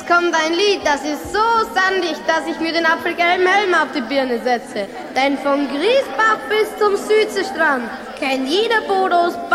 kommt ein Lied, das ist so sandig, dass ich mir den apfelgelben Helm auf die Birne setze. Denn vom Griesbach bis zum Südseestrand kennt jeder Bodos